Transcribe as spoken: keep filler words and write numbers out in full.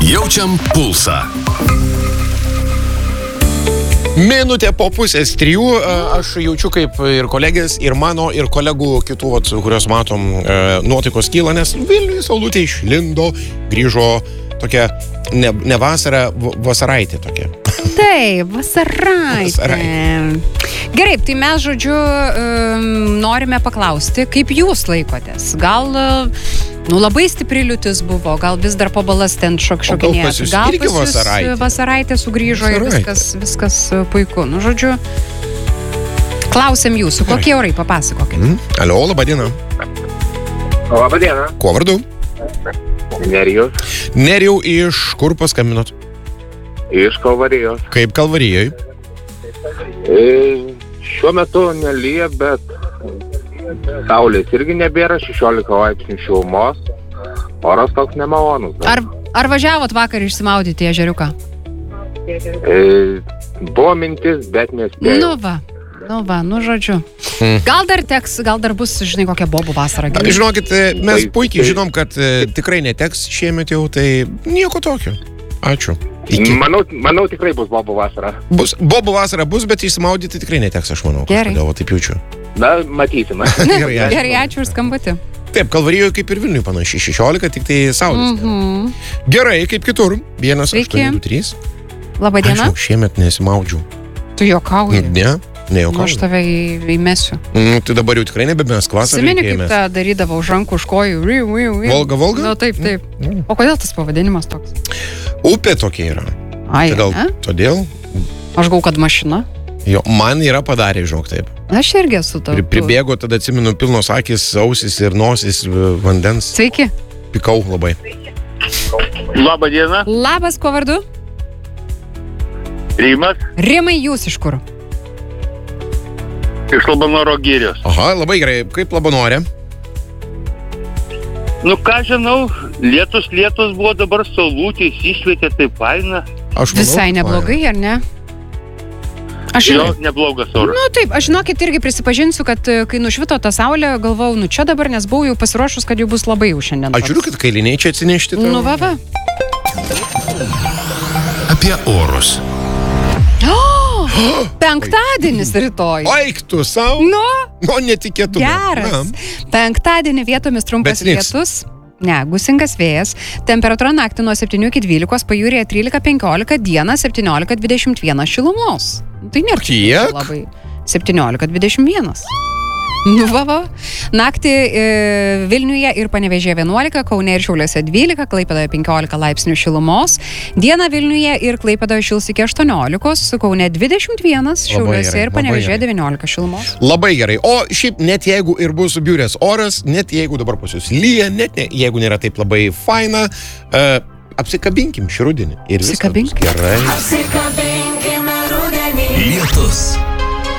Jaučiam pulsą. Minutė po pusės trijų, aš jaučiu kaip ir kolegės, ir mano, ir kolegų kitų, vat, kuriuos matom, nuotaikos kyla, nes Vilniuje saulutė išlindo, grįžo tokia ne, ne vasara, vasaraitė tokia. Taip, vasaraitė. Vasaraitė. Gerai, tai mes, žodžiu, norime paklausti, kaip jūs laikotės. Gal, nu, labai stipri liūtis buvo, gal vis dar po balas ten šok šokinėjate. Gal pas jūs vasaraitė, vasaraitė sugrįžo vasaraitė. Ir viskas, viskas puiku. Nu, žodžiu, klausiam jūsų, kokie orai, papasakokite. Mm. Alio, laba diena. Labą dieną. Kuo vardu? Nerijus. Nerijau, iš kur paskambinot? Iš Kalvarijos. Kaip Kalvarijoje? E, šiuo metu nelyja, bet saulės irgi nebėra, šešiolika laipsnių šilumos, oras toks nemalonus. Ar, ar važiavot vakar išsimaudyti ežeriuką? E, buvo mintis, bet nespėjau. Nu va, nu va, nu žodžiu. Hmm. Gal dar teks, gal dar bus, žinai, kokia bobų vasara. A, žinokit, mes puikiai žinom, kad tikrai neteks šiemet jau, tai nieko tokio. Ačiū. Iki. Manau, manau, tikrai bus bobų vasara. Bus, bobų vasara bus, bet išsimaudyti tikrai neteks, aš manau. Gerai. Kažkodėl, taip jaučiu. Na, matysime. Gerai, ačiū. Gerai, ačiū už skambutį. Taip, Kalvarijoje kaip ir Vilniuje panašiai, šešiolika, tik tai saulės. Mhm. Gerai, kaip kitur. vienas aštuoni du trys. Labą dieną. Aš šiemet nesimaudžiu. Tu juokauji? Ne, nejuokauju. Aš tave įmesiu. Mm, tai dabar jau tikrai nebemes kvasą. Simeni, kaip tą darydavo už rankų, už kojų. Volga, Volga? Nu, taip, taip. Mm. O kodėl tas pavadinimas toks? Upė tokia yra. Ai, tai gal ne? Todėl? Aš gau, kad mašina. Jo, man yra padarę, žinok, taip. Aš irgi esu tau. Pri, pribėgo, tada atsimenu, pilnos akis, ausis ir nosis vandens. Sveiki. Pikau labai. Labą dieną. Labas, kuo vardu? Rimas. Rimai, jūs iš kur? Iš Labanoro girios. Aha, labai gerai. Kaip Labanorė? Nu, ką žinau, lietus, lietus buvo, dabar saulutės išvietė, tai faina. Aš manau, visai neblogai, ar ne? Aš jo, neblogas oras. Nu taip, aš žinokit irgi prisipažinsiu, kad kai nušvito tą saulę, galvau, nu čia dabar, nes buvau jau pasiruošus, kad jau bus labai jau šiandien. Aš žiūriu, kad kailiniai čia atsinešti. Nu va va. Apie orus. Oh, penktadienis rytoj. Oik tu savo. Nu, o netikėtumė. Geras. Penktadienį vietomis trumpas lietus. Ne, gusingas vėjas. Temperatūra naktį nuo septynių iki dvylikos, pajūryje trylika penkiolika, dieną septyniolika dvidešimt vienas šilumos. Tai nėra kiek? Labai. septyniolika dvidešimt vienas. Nu va va. Naktį e, Vilniuje ir Panevėžyje vienuolika, Kaune ir Šiauliuose dvylika, Klaipėdoje penkiolika laipsnių šilumos. Dieną Vilniuje ir Klaipėdoje šils iki aštuoniolikos, Kaune dvidešimt vienas, Šiauliuose ir Panevėžyje devyniolika šilumos. Labai gerai. O šiaip net jeigu ir bus subjūręs oras, net jeigu dabar pas jūs lyja, net ne, jeigu nėra taip labai faina, uh, apsikabinkim šį rudenį. Ir viskas bus gerai. Lietus.